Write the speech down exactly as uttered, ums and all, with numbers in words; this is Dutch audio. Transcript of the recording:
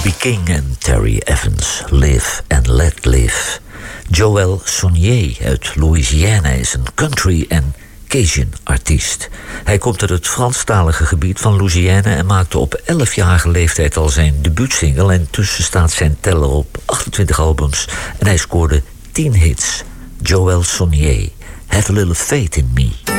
B. King en Terry Evans, Live and Let Live. Joel Sonnier uit Louisiana is een country- en Cajun-artiest. Hij komt uit het Franstalige gebied van Louisiana en maakte op elfjarige leeftijd al zijn debuutsingle. En tussen staat zijn teller op achtentwintig albums en hij scoorde tien hits. Joel Sonnier, Have a Little Faith in Me.